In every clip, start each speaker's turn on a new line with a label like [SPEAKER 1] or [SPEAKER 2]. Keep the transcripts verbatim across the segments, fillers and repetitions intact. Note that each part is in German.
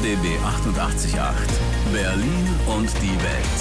[SPEAKER 1] D B achtundachtzig Komma acht. Berlin und die Welt.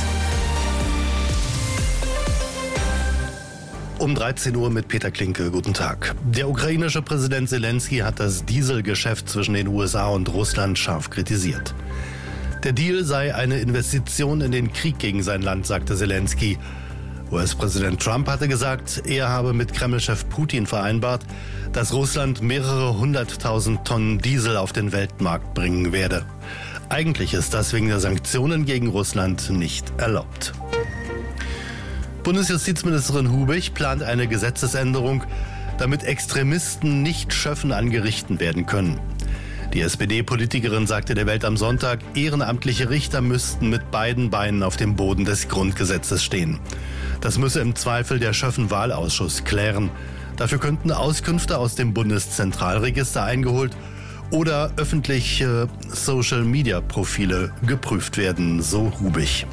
[SPEAKER 2] Um dreizehn Uhr mit Peter Klinke. Guten Tag. Der ukrainische Präsident Zelensky hat das Dieselgeschäft zwischen den U S A und Russland scharf kritisiert. Der Deal sei eine Investition in den Krieg gegen sein Land, sagte Zelensky. U S-Präsident Trump hatte gesagt, er habe mit Kreml-Chef Putin vereinbart, dass Russland mehrere hunderttausend Tonnen Diesel auf den Weltmarkt bringen werde. Eigentlich ist das wegen der Sanktionen gegen Russland nicht erlaubt. Bundesjustizministerin Hubich plant eine Gesetzesänderung, damit Extremisten nicht Schöffen an Gerichten werden können. Die S P D-Politikerin sagte der Welt am Sonntag, ehrenamtliche Richter müssten mit beiden Beinen auf dem Boden des Grundgesetzes stehen. Das müsse im Zweifel der Schöffenwahlausschuss klären. Dafür könnten Auskünfte aus dem Bundeszentralregister eingeholt oder öffentliche Social-Media-Profile geprüft werden, so Hubich.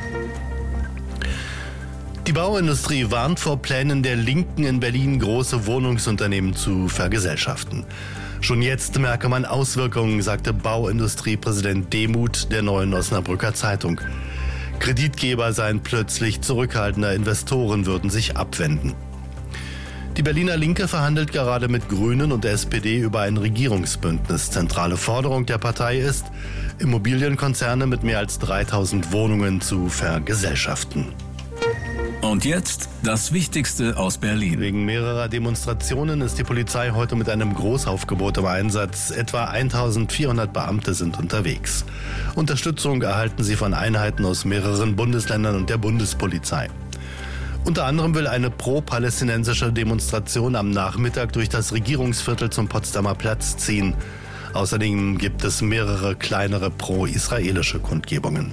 [SPEAKER 2] Die Bauindustrie warnt vor Plänen der Linken in Berlin, große Wohnungsunternehmen zu vergesellschaften. Schon jetzt merke man Auswirkungen, sagte Bauindustriepräsident Demuth der Neuen Osnabrücker Zeitung. Kreditgeber seien plötzlich zurückhaltender, Investoren würden sich abwenden. Die Berliner Linke verhandelt gerade mit Grünen und der S P D über ein Regierungsbündnis. Zentrale Forderung der Partei ist, Immobilienkonzerne mit mehr als dreitausend Wohnungen zu vergesellschaften.
[SPEAKER 1] Und jetzt das Wichtigste aus Berlin.
[SPEAKER 2] Wegen mehrerer Demonstrationen ist die Polizei heute mit einem Großaufgebot im Einsatz. Etwa eintausendvierhundert Beamte sind unterwegs. Unterstützung erhalten sie von Einheiten aus mehreren Bundesländern und der Bundespolizei. Unter anderem will eine pro-palästinensische Demonstration am Nachmittag durch das Regierungsviertel zum Potsdamer Platz ziehen. Außerdem gibt es mehrere kleinere pro-israelische Kundgebungen.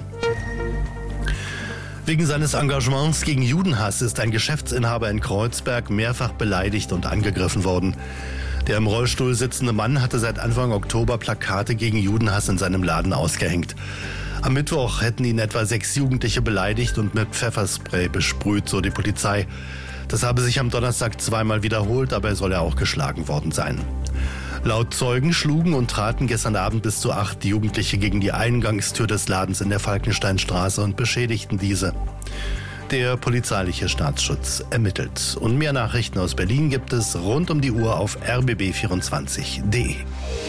[SPEAKER 2] Wegen seines Engagements gegen Judenhass ist ein Geschäftsinhaber in Kreuzberg mehrfach beleidigt und angegriffen worden. Der im Rollstuhl sitzende Mann hatte seit Anfang Oktober Plakate gegen Judenhass in seinem Laden ausgehängt. Am Mittwoch hätten ihn etwa sechs Jugendliche beleidigt und mit Pfefferspray besprüht, so die Polizei. Das habe sich am Donnerstag zweimal wiederholt, dabei soll er auch geschlagen worden sein. Laut Zeugen schlugen und traten gestern Abend bis zu acht Jugendliche gegen die Eingangstür des Ladens in der Falkensteinstraße und beschädigten diese. Der polizeiliche Staatsschutz ermittelt. Und mehr Nachrichten aus Berlin gibt es rund um die Uhr auf r b b vierundzwanzig punkt d e.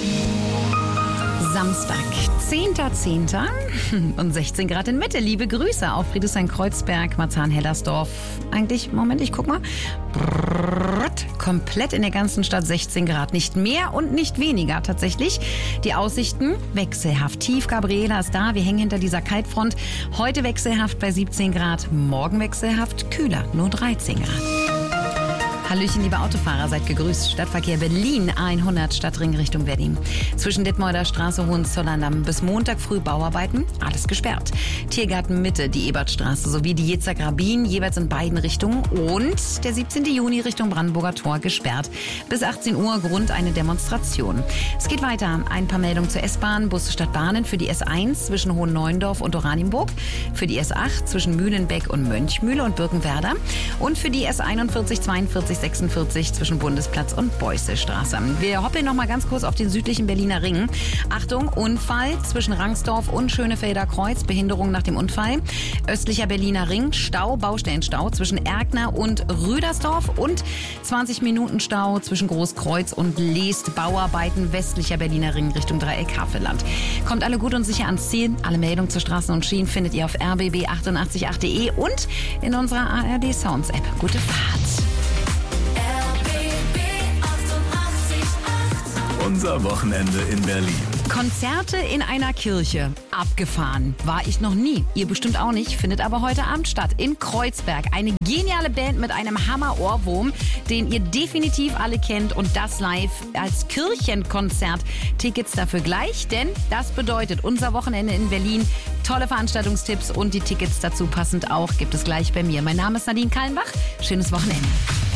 [SPEAKER 3] Samstag, zehnter zehnter und sechzehn Grad in Mitte. Liebe Grüße auf Friedrichshain-Kreuzberg, Marzahn-Hellersdorf. Eigentlich, Moment, ich guck mal. Brrrt, komplett in der ganzen Stadt sechzehn Grad. Nicht mehr und nicht weniger tatsächlich. Die Aussichten wechselhaft. Tief Gabriela ist da. Wir hängen hinter dieser Kaltfront. Heute wechselhaft bei siebzehn Grad. Morgen wechselhaft kühler, nur dreizehn Grad. Hallöchen, liebe Autofahrer, seid gegrüßt. Stadtverkehr Berlin hundert, Stadtring Richtung Wedding. Zwischen Detmolder Straße, Hohenzollern bis Montag früh Bauarbeiten, alles gesperrt. Tiergarten Mitte, die Ebertstraße sowie die Jezer-Grabin, jeweils in beiden Richtungen. Und der siebzehnten Juni Richtung Brandenburger Tor gesperrt. Bis achtzehn Uhr Grund eine Demonstration. Es geht weiter. Ein paar Meldungen zur S-Bahn, Busse statt Bahnen für die S eins zwischen Hohenneuendorf und Oranienburg, für die S acht zwischen Mühlenbeck und Mönchmühle und Birkenwerder und für die S einundvierzig, zweiundvierzig, sechsundvierzig zwischen Bundesplatz und Beußestraße. Wir hoppeln noch mal ganz kurz auf den südlichen Berliner Ring. Achtung, Unfall zwischen Rangsdorf und Schönefelder Kreuz, Behinderung nach dem Unfall. Östlicher Berliner Ring, Stau, Baustellenstau zwischen Erkner und Rüdersdorf und zwanzig Minuten Stau zwischen Großkreuz und Leest, Bauarbeiten westlicher Berliner Ring Richtung Dreieck Havelland. Kommt alle gut und sicher ans Ziel. Alle Meldungen zu Straßen und Schienen findet ihr auf r b b achtundachtzig punkt acht punkt d e und in unserer A R D Sounds App. Gute Fahrt!
[SPEAKER 1] Unser Wochenende in Berlin.
[SPEAKER 3] Konzerte in einer Kirche. Abgefahren. War ich noch nie. Ihr bestimmt auch nicht. Findet aber heute Abend statt. In Kreuzberg. Eine geniale Band mit einem Hammer-Ohrwurm, den ihr definitiv alle kennt. Und das live als Kirchenkonzert. Tickets dafür gleich, denn das bedeutet unser Wochenende in Berlin. Tolle Veranstaltungstipps und die Tickets dazu passend auch gibt es gleich bei mir. Mein Name ist Nadine Kallenbach. Schönes Wochenende.